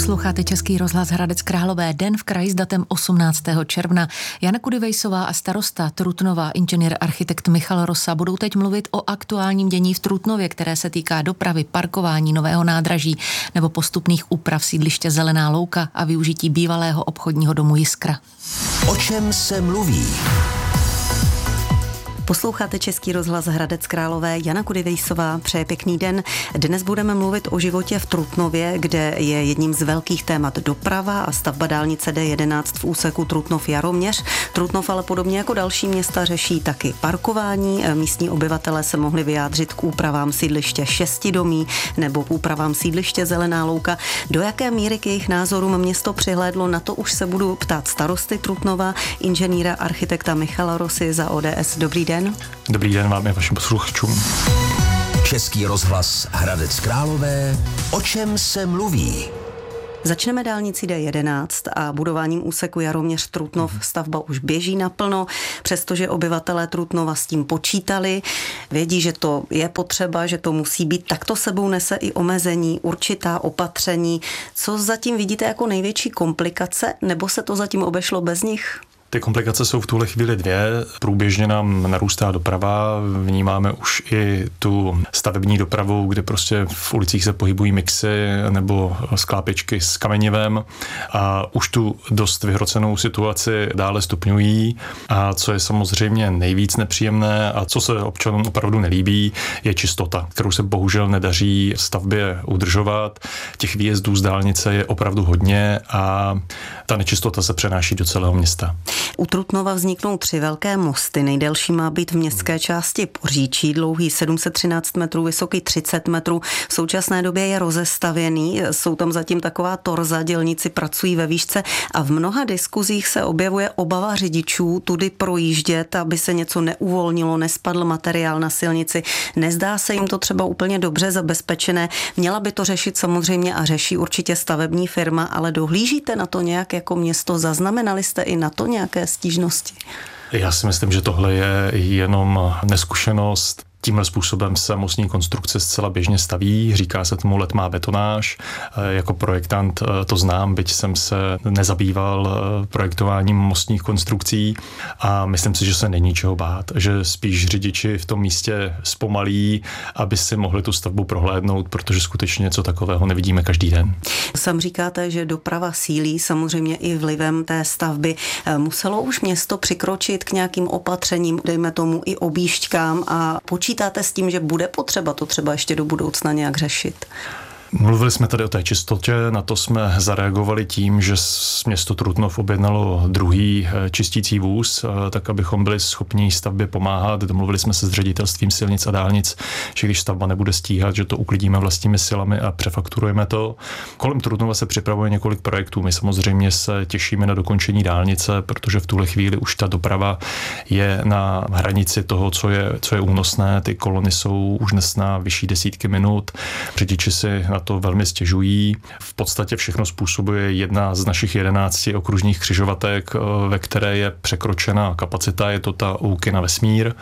Posloucháte Český rozhlas Hradec Králové, den v kraji s datem 18. června. Jana Kudivejsová a starosta Trutnova, inženýr architekt Michal Rosa, budou teď mluvit o aktuálním dění v Trutnově, které se týká dopravy, parkování, nového nádraží nebo postupných úprav sídliště Zelená louka a využití bývalého obchodního domu Jiskra. O čem se mluví? Posloucháte Český rozhlas Hradec Králové, Jana Kudivejsová, přeje pěkný den. Dnes budeme mluvit o životě v Trutnově, kde je jedním z velkých témat doprava a stavba dálnice D11 v úseku Trutnov-Jaroměř. Trutnov ale podobně jako další města řeší taky parkování. Místní obyvatelé se mohli vyjádřit k úpravám sídliště Šestidomí nebo k úpravám sídliště Zelená louka. Do jaké míry k jejich názorům město přihlédlo, na to už se budu ptát starosty Trutnova, inženýra architekta Michala Rosy za ODS. Dobrý den. Dobrý den vám i vašim posluchačům. Český rozhlas Hradec Králové, o čem se mluví? Začneme dálnicí D11 a budováním úseku Jaroměř Trutnov. Stavba už běží naplno, přestože obyvatelé Trutnova s tím počítali. Vědí, že to je potřeba, že to musí být. Tak to sebou nese i omezení, určitá opatření. Co zatím vidíte jako největší komplikace, nebo se to zatím obešlo bez nich? Ty komplikace jsou v tuhle chvíli dvě. Průběžně nám narůstá doprava, vnímáme už i tu stavební dopravu, kde prostě v ulicích se pohybují mixy nebo sklápěčky s kamenivem a už tu dost vyhrocenou situaci dále stupňují. A co je samozřejmě nejvíc nepříjemné a co se občanům opravdu nelíbí, je čistota, kterou se bohužel nedaří v stavbě udržovat. Těch výjezdů z dálnice je opravdu hodně a ta nečistota se přenáší do celého města. U Trutnova vzniknou 3 velké mosty. Nejdelší má být v městské části Poříčí, dlouhý 713 metrů, vysoký 30 metrů. V současné době je rozestavěný, jsou tam zatím taková torza, dělníci pracují ve výšce a v mnoha diskuzích se objevuje obava řidičů tudy projíždět, aby se něco neuvolnilo, nespadl materiál na silnici. Nezdá se jim to třeba úplně dobře zabezpečené. Měla by to řešit samozřejmě a řeší určitě stavební firma, ale dohlížíte na to nějak jako město? Zaznamenali jste i na to nějaké stížnosti? Já si myslím, že tohle je jenom neskušenost. Tímhle způsobem se mostní konstrukce zcela běžně staví, říká se tomu letmá betonáž. Jako projektant to znám, byť jsem se nezabýval projektováním mostních konstrukcí a myslím si, že se není čeho bát, že spíš řidiči v tom místě zpomalí, aby si mohli tu stavbu prohlédnout, protože skutečně něco takového nevidíme každý den. Sam říkáte, že doprava sílí samozřejmě i vlivem té stavby. Muselo už město přikročit k nějakým opatřením, dejme tomu i objížďkám a počítáte s tím, že bude potřeba to třeba ještě do budoucna nějak řešit? Mluvili jsme tady o té čistotě, na to jsme zareagovali tím, že město Trutnov objednalo druhý čistící vůz, tak abychom byli schopni stavbě pomáhat. Domluvili jsme se s ředitelstvím silnic a dálnic, že když stavba nebude stíhat, že to uklidíme vlastními silami a přefakturujeme to. Kolem Trutnova se připravuje několik projektů. My samozřejmě se těšíme na dokončení dálnice, protože v tuhle chvíli už ta doprava je na hranici toho, co je únosné. Ty kolony jsou už dnes na vyšší desítky minut. Řidiči si na to velmi stěžují. V podstatě všechno způsobuje jedna z našich 11 okružních křižovatek, ve které je překročena kapacita, je to ta Louky na Vesmír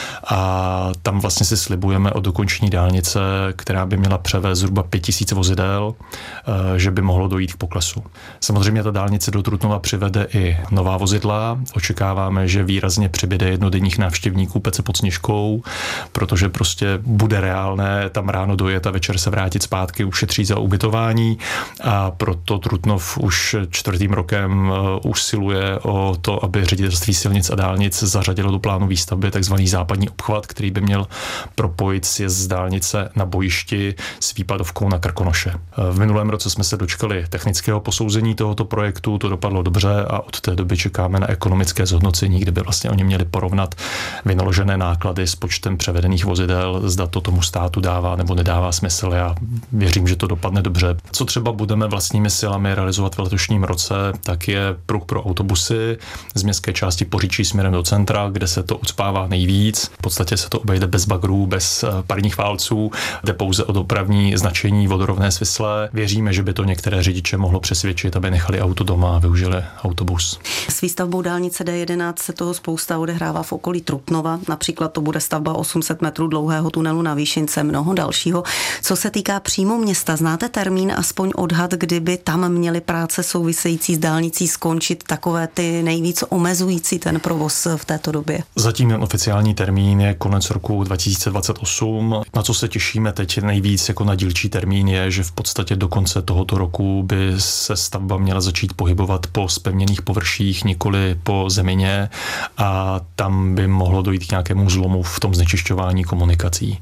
a tam vlastně si slibujeme o dokončení dálnice, která by měla převést zhruba 5000 vozidel, že by mohlo dojít k poklesu. Samozřejmě ta dálnice do Trutnova přivede i nová vozidla. Očekáváme, že výrazně přibyde jednodenních návštěvníků Pece pod Sněžkou, protože prostě bude reálné tam ráno dojet a večer se vrátit zpátky, ušetří za ubytování a proto Trutnov už 4. rokem usiluje o to, aby ředitelství silnic a dálnic zařadilo do plánu výstavby takzvaný západní obchvat, který by měl propojit sjezd z dálnice na bojišti s výpadovkou na Krkonoše. V minulém roce jsme se dočkali technického posouzení tohoto projektu, to dopadlo dobře a od té doby čekáme na ekonomické zhodnocení, kde by vlastně oni měli porovnat vynaložené náklady s počtem převedených vozidel, zda to tomu státu dává nebo nedává smysl. Já věřím, že to dopadne dobře. Co třeba budeme vlastními silami realizovat v letošním roce, tak je pruh pro autobusy z městské části Poříčí směrem do centra, kde se to ucpává nejvíc. V podstatě se to obejde bez bagrů, bez parních válců, jde pouze o dopravní značení vodorovné svislé. Věříme, že by to některé řidiče mohlo přesvědčit, aby nechali auto doma a využili autobus. S výstavbou dálnice D11 se toho spousta odehrává v okolí Trutnova. Například to bude stavba 800 metrů dlouhého tunelu na Výšince, mnoho dalšího. Co se týká přímo města. Znáte termín, aspoň odhad, kdyby tam měly práce související s dálnicí skončit, takové ty nejvíc omezující ten provoz v této době? Zatím ten oficiální termín je konec roku 2028. Na co se těšíme teď nejvíc jako na dílčí termín je, že v podstatě do konce tohoto roku by se stavba měla začít pohybovat po zpevněných površích, nikoli po zemině, a tam by mohlo dojít k nějakému zlomu v tom znečišťování komunikací.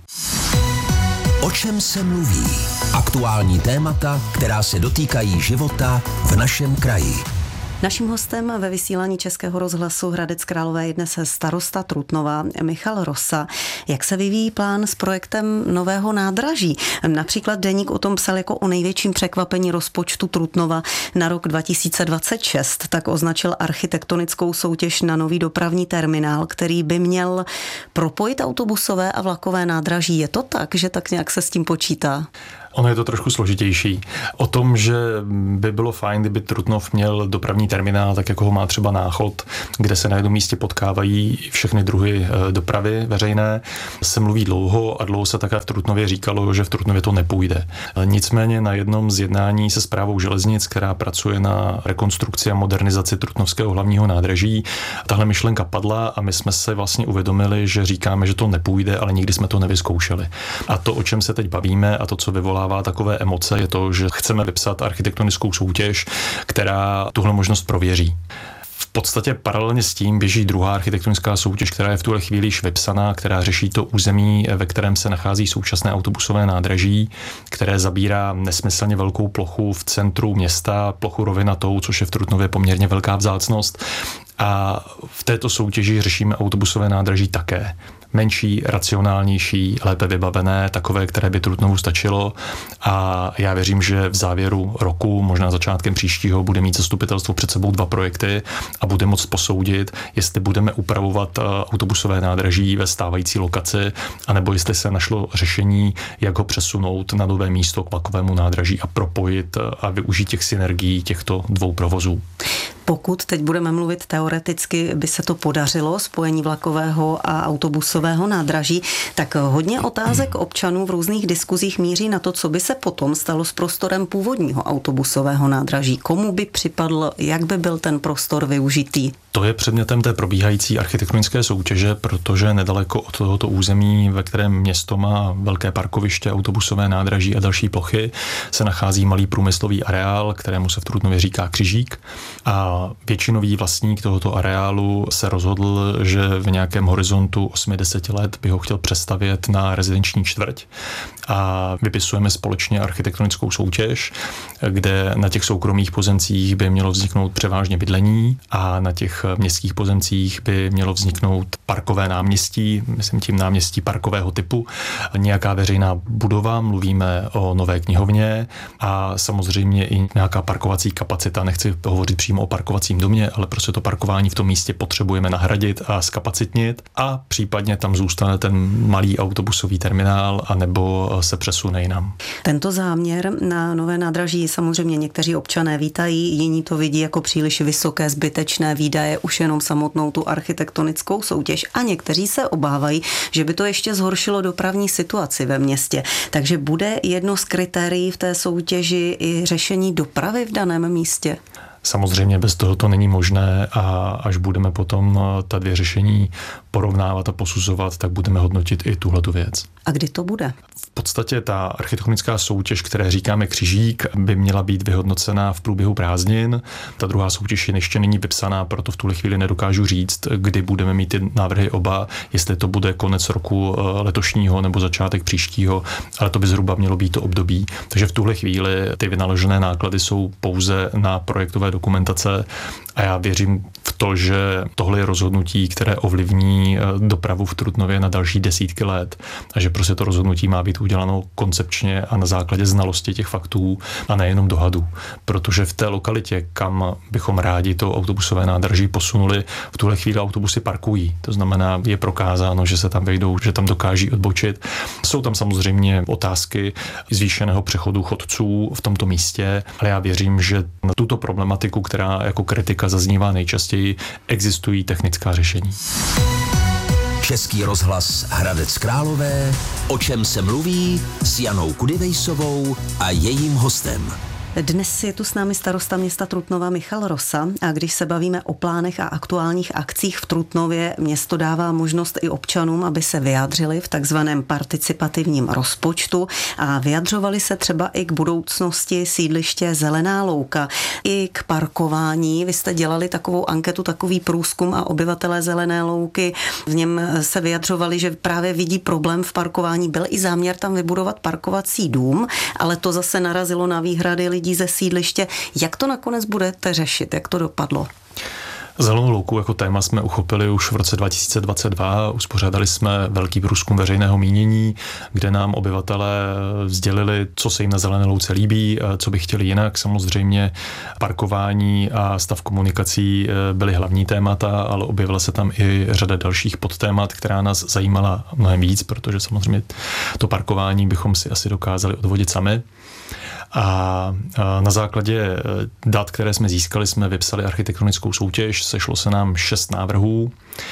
O čem se mluví? Aktuální témata, která se dotýkají života v našem kraji. Naším hostem ve vysílání Českého rozhlasu Hradec Králové je dnes starosta Trutnova Michal Rosa. Jak se vyvíjí plán s projektem nového nádraží? Například Deník o tom psal jako o největším překvapení rozpočtu Trutnova na rok 2026. Tak označil architektonickou soutěž na nový dopravní terminál, který by měl propojit autobusové a vlakové nádraží. Je to tak, že tak nějak se s tím počítá? Ono je to trošku složitější. O tom, že by bylo fajn, kdyby Trutnov měl dopravní terminál, tak jako ho má třeba Náchod, kde se na jednom místě potkávají všechny druhy dopravy veřejné, se mluví dlouho a dlouho se také v Trutnově říkalo, že v Trutnově to nepůjde. Nicméně na jednom z jednání se Správou železnic, která pracuje na rekonstrukci a modernizaci Trutnovského hlavního nádraží, tahle myšlenka padla a my jsme se vlastně uvědomili, že říkáme, že to nepůjde, ale nikdy jsme to nevyzkoušeli. A to, o čem se teď bavíme a to, co vyvolává takové emoce, je to, že chceme vypsat architektonickou soutěž, která tuhle možnost prověří. V podstatě paralelně s tím běží druhá architektonická soutěž, která je v tuhle chvíli již vypsaná, která řeší to území, ve kterém se nachází současné autobusové nádraží, které zabírá nesmyslně velkou plochu v centru města, plochu rovinatou, což je v Trutnově poměrně velká vzácnost. A v této soutěži řešíme autobusové nádraží také. Menší, racionálnější, lépe vybavené, takové, které by Trutnovu stačilo, a já věřím, že v závěru roku, možná začátkem příštího, bude mít zastupitelstvo před sebou 2 projekty a bude moct posoudit, jestli budeme upravovat autobusové nádraží ve stávající lokaci, anebo jestli se našlo řešení, jak ho přesunout na nové místo k vlakovému nádraží a propojit a využít těch synergií těchto 2 provozů. Pokud teď budeme mluvit teoreticky, by se to podařilo, spojení vlakového a autobusového nádraží, tak hodně otázek občanů v různých diskuzích míří na to, co by se potom stalo s prostorem původního autobusového nádraží. Komu by připadl, jak by byl ten prostor využitý? To je předmětem té probíhající architektonické soutěže, protože nedaleko od tohoto území, ve kterém město má velké parkoviště, autobusové nádraží a další plochy, se nachází malý průmyslový areál, kterému se v Trutnově říká Křižík. A většinový vlastník tohoto areálu se rozhodl, že v nějakém horizontu 8-10 let by ho chtěl přestavět na rezidenční čtvrť. A vypisujeme společně architektonickou soutěž, kde na těch soukromých pozemcích by mělo vzniknout převážně bydlení a na těch městských pozemcích by mělo vzniknout parkové náměstí, myslím tím náměstí parkového typu, nějaká veřejná budova, mluvíme o nové knihovně a samozřejmě i nějaká parkovací kapacita. Nechci hovořit přímo o parkovacím domě, ale prostě to parkování v tom místě potřebujeme nahradit a zkapacitnit a případně tam zůstane ten malý autobusový terminál anebo se přesune jinam. Tento záměr na nové nádraží samozřejmě někteří občané vítají, jiní to vidí jako příliš vysoké zbytečné výdaje už jenom samotnou tu architektonickou soutěž a někteří se obávají, že by to ještě zhoršilo dopravní situaci ve městě. Takže bude jedno z kritérií v té soutěži i řešení dopravy v daném místě? Samozřejmě bez toho to není možné a až budeme potom ta 2 řešení porovnávat a posuzovat, tak budeme hodnotit i tuhletu věc. A kdy to bude? V podstatě ta architektonická soutěž, které říkáme Křižík, by měla být vyhodnocena v průběhu prázdnin. Ta druhá soutěž ještě není vypsaná, proto v tuhle chvíli nedokážu říct, kdy budeme mít ty návrhy oba, jestli to bude konec roku letošního nebo začátek příštího, ale to by zhruba mělo být to období. Takže v tuhle chvíli ty vynaložené náklady jsou pouze na projektové dokumentace a já věřím v to, že tohle je rozhodnutí, které ovlivní dopravu v Trutnově na další desítky let a že prostě to rozhodnutí má být uděláno koncepčně a na základě znalosti těch faktů a nejenom dohadů. Protože v té lokalitě, kam bychom rádi to autobusové nádraží posunuli, v tuhle chvíli autobusy parkují. To znamená, je prokázáno, že se tam vejdou, že tam dokáží odbočit. Jsou tam samozřejmě otázky zvýšeného přechodu chodců v tomto místě, ale já věřím, že na tuto problematiku, která jako kritika zaznívá nejčastěji, existují technická řešení. Český rozhlas Hradec Králové, o čem se mluví s Janou Kudivejsovou a jejím hostem. Dnes je tu s námi starosta města Trutnova Michal Rosa a když se bavíme o plánech a aktuálních akcích v Trutnově, město dává možnost i občanům, aby se vyjádřili v takzvaném participativním rozpočtu a vyjadřovali se třeba i k budoucnosti sídliště Zelená louka, i k parkování. Vy jste dělali takovou anketu, takový průzkum a obyvatelé Zelené louky v něm se vyjadřovali, že právě vidí problém v parkování. Byl i záměr tam vybudovat parkovací dům, ale to zase narazilo na výhrady lidí ze sídliště. Jak to nakonec budete řešit? Jak to dopadlo? Zelenou louku jako téma jsme uchopili už v roce 2022. Uspořádali jsme velký průzkum veřejného mínění, kde nám obyvatelé sdělili, co se jim na Zelené louce líbí, co by chtěli jinak. Samozřejmě parkování a stav komunikací byly hlavní témata, ale objevila se tam i řada dalších podtémat, která nás zajímala mnohem víc, protože samozřejmě to parkování bychom si asi dokázali odvodit sami. A na základě dat, které jsme získali, jsme vypsali architektonickou soutěž, sešlo se nám 6 návrhů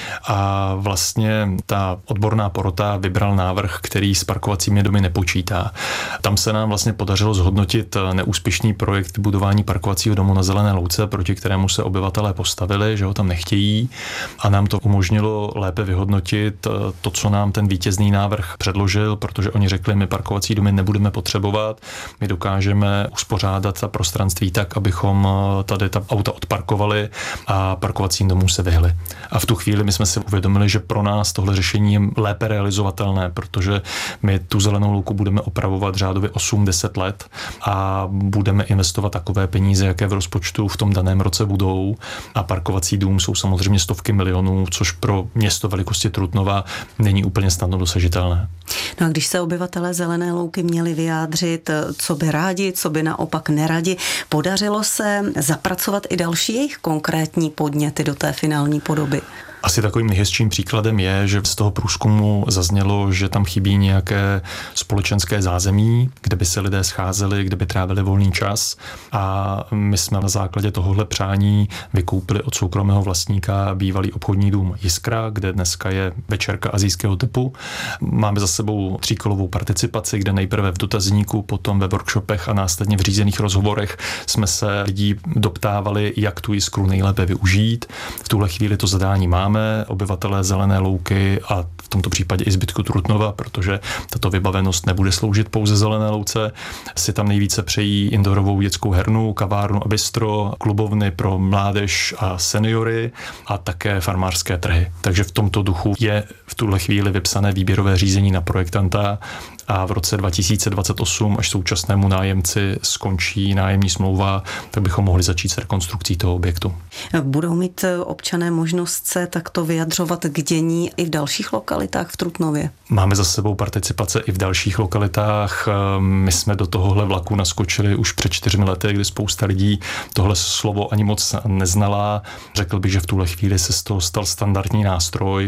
a vlastně ta odborná porota vybral návrh, který s parkovacími domy nepočítá. Tam se nám vlastně podařilo zhodnotit neúspěšný projekt vybudování parkovacího domu na Zelené louce, proti kterému se obyvatelé postavili, že ho tam nechtějí, a nám to umožnilo lépe vyhodnotit to, co nám ten vítězný návrh předložil, protože oni řekli, my parkovací domy nebudeme potřebovat, my dokážeme uspořádat ta prostranství tak, abychom tady ta auta odparkovali a parkovacím domům se vyhli. A v tu chvíli my jsme si uvědomili, že pro nás tohle řešení je lépe realizovatelné, protože my tu Zelenou louku budeme opravovat řádově 8-10 let a budeme investovat takové peníze, jaké v rozpočtu v tom daném roce budou. A parkovací dům jsou samozřejmě stovky milionů, což pro město velikosti Trutnova není úplně snadno dosažitelné. No a když se obyvatelé Zelené louky měli vyjádřit, co by rádi, co by naopak neradi, podařilo se zapracovat i další jejich konkrétní podněty do té finální podoby? Asi takovým nejhezčím příkladem je, že z toho průzkumu zaznělo, že tam chybí nějaké společenské zázemí, kde by se lidé scházeli, kde by trávili volný čas, a my jsme na základě tohohle přání vykoupili od soukromého vlastníka bývalý obchodní dům Jiskra, kde dneska je večerka asijského typu. Máme za sebou 3kolovou participaci, kde nejprve v dotazníku, potom ve workshopech a následně v řízených rozhovorech jsme se lidí doptávali, jak tu Jiskru nejlépe využít. V tuhle chvíli to zadání máme. Obyvatelé Zelené louky a v tomto případě i zbytku Trutnova, protože tato vybavenost nebude sloužit pouze Zelené louce, si tam nejvíce přejí indoorovou dětskou hernu, kavárnu a bistro, klubovny pro mládež a seniory a také farmářské trhy. Takže v tomto duchu je v tuhle chvíli vypsané výběrové řízení na projektanta a v roce 2028, až současnému nájemci skončí nájemní smlouva, tak bychom mohli začít s rekonstrukcí toho objektu. Budou mít občané možnost se takto vyjadřovat k dění i v dalších lokalitách v Trutnově? Máme za sebou participace i v dalších lokalitách. My jsme do tohohle vlaku naskočili už před 4 lety, kdy spousta lidí tohle slovo ani moc neznala. Řekl bych, že v tuhle chvíli se z toho stal standardní nástroj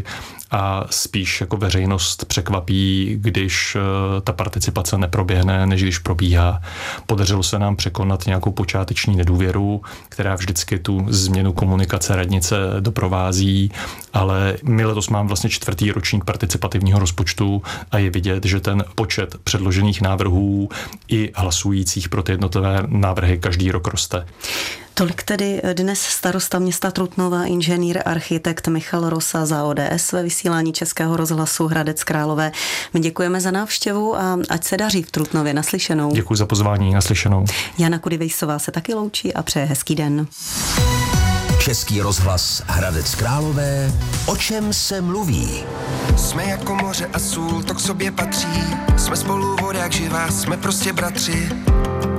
a spíš jako veřejnost překvapí, když ta participace neproběhne, než když probíhá. Podařilo se nám překonat nějakou počáteční nedůvěru, která vždycky tu změnu komunikace radnice doprovází, ale my letos máme vlastně 4. ročník participativního rozpočtu a je vidět, že ten počet předložených návrhů i hlasujících pro ty jednotlivé návrhy každý rok roste. Tolik tedy dnes starosta města Trutnova, inženýr, architekt Michal Rosa za ODS ve vysílání Českého rozhlasu Hradec Králové. My děkujeme za návštěvu a ať se daří v Trutnově. Naslyšenou. Děkuji za pozvání, naslyšenou. Jana Kudivejsová se taky loučí a přeje hezký den. Český rozhlas Hradec Králové, o čem se mluví? Jsme jako moře a sůl, to k sobě patří. Jsme spolu voda jak živá, jsme prostě bratři.